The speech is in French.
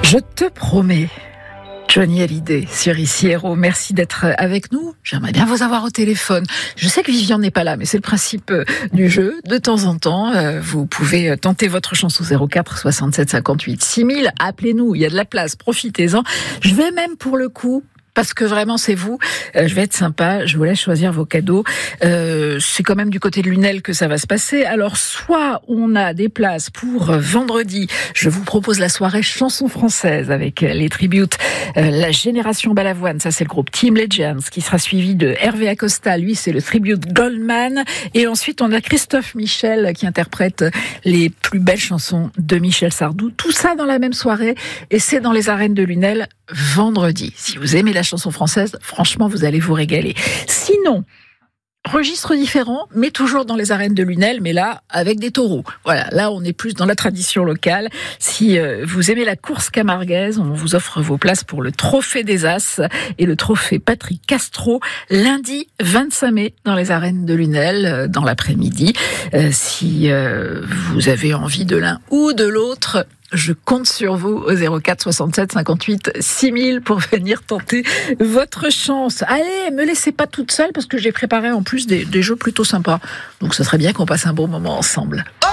Je te promets, Johnny Hallyday sur Ici Héros. Merci d'être avec nous. J'aimerais bien vous avoir au téléphone. Je sais que Vivian n'est pas là, mais c'est le principe du jeu. De temps en temps, vous pouvez tenter votre chance au 04 67 58 6000. Appelez-nous, il y a de la place, profitez-en. Je vais même pour le coup, parce que vraiment c'est vous, je vais être sympa, je vous laisse choisir vos cadeaux. C'est quand même du côté de Lunel que ça va se passer. Alors soit on a des places pour vendredi, je vous propose la soirée chanson française avec les tributes La Génération Balavoine, ça c'est le groupe Team Legends, qui sera suivi de Hervé Acosta, lui c'est le tribute Goldman, et ensuite on a Christophe Michel qui interprète les plus belles chansons de Michel Sardou, tout ça dans la même soirée, et c'est dans les arènes de Lunel vendredi. Si vous aimez la chanson française, franchement, vous allez vous régaler. Sinon, registre différent, mais toujours dans les arènes de Lunel, mais là, avec des taureaux. Voilà, là, on est plus dans la tradition locale. Si vous aimez la course camarguaise, on vous offre vos places pour le Trophée des As et le Trophée Patrick Castro, lundi 25 mai, dans les arènes de Lunel, dans l'après-midi. Si vous avez envie de l'un ou de l'autre, je compte sur vous au 04 67 58 6000 pour venir tenter votre chance. Allez, me laissez pas toute seule parce que j'ai préparé en plus des jeux plutôt sympas. Donc ça serait bien qu'on passe un bon moment ensemble.